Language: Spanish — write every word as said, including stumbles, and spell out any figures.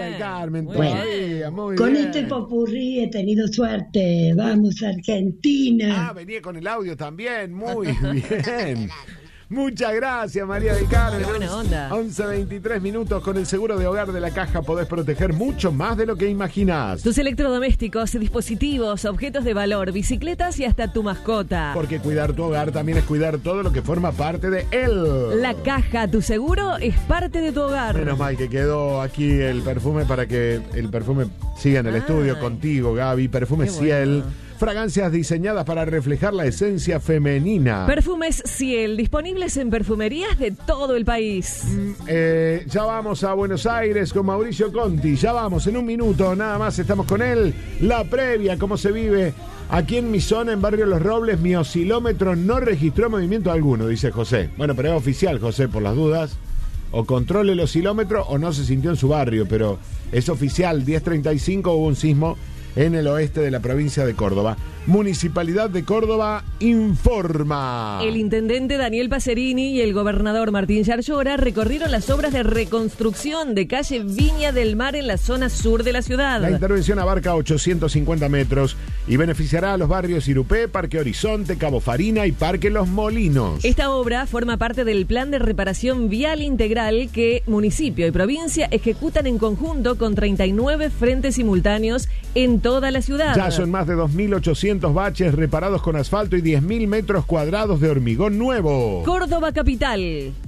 María del Carmen, Muy todavía, bien. muy Con bien. este popurrí he tenido suerte. Vamos, Argentina. Ah, venía con el audio también, muy bien. Muchas gracias, María del Carmen. Qué buena onda. once veintitrés minutos. Con el seguro de hogar de la Caja podés proteger mucho más de lo que imaginás. Tus electrodomésticos, dispositivos, objetos de valor, bicicletas y hasta tu mascota. Porque cuidar tu hogar también es cuidar todo lo que forma parte de él. La Caja, tu seguro, es parte de tu hogar. Menos mal que quedó aquí el perfume para que el perfume siga en el Ay. estudio contigo, Gaby. Perfume Qué Ciel. bueno. Fragancias diseñadas para reflejar la esencia femenina. Perfumes Ciel, disponibles en perfumerías de todo el país. Mm, eh, ya vamos a Buenos Aires con Mauricio Conti. Ya vamos, en un minuto nada más estamos con él. La previa, cómo se vive aquí en mi zona, en Barrio Los Robles. Mi oscilómetro no registró movimiento alguno, dice José. Bueno, pero es oficial, José, por las dudas. O controle el oscilómetro o no se sintió en su barrio, pero es oficial. diez treinta y cinco hubo un sismo en el oeste de la provincia de Córdoba. Municipalidad de Córdoba informa. El intendente Daniel Pacerini y el gobernador Martín Yarlora recorrieron las obras de reconstrucción de calle Viña del Mar en la zona sur de la ciudad. La intervención abarca ochocientos cincuenta metros y beneficiará a los barrios Irupé, Parque Horizonte, Cabo Farina y Parque Los Molinos. Esta obra forma parte del plan de reparación vial integral que municipio y provincia ejecutan en conjunto con treinta y nueve frentes simultáneos en toda la ciudad. Ya son más de dos mil ochocientos baches reparados con asfalto y diez mil metros cuadrados de hormigón nuevo. Córdoba capital.